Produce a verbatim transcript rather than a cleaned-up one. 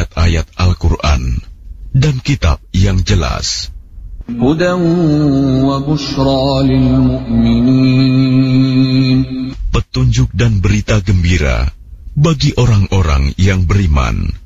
ayat-ayat Al-Quran dan kitab yang jelas. Hudan wa bushra lil mu'minin. Petunjuk dan berita gembira bagi orang-orang yang beriman.